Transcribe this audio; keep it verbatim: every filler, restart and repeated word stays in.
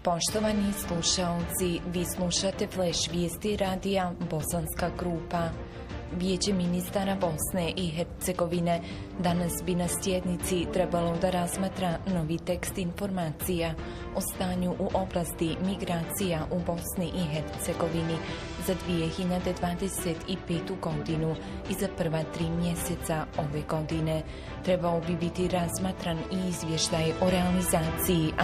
Poštovani slušaoci, vi slušate Flash vijesti radija Bosanska grupa. Vijeće ministara Bosne i Hercegovine danas bi na sjednici trebalo da razmatra novi tekst informacija o stanju u oblasti migracija u Bosni i Hercegovini za dvije hiljade dvadeset petu. godinu i za prva tri mjeseca ove godine. Trebao bi biti razmatran i izvještaj o realizaciji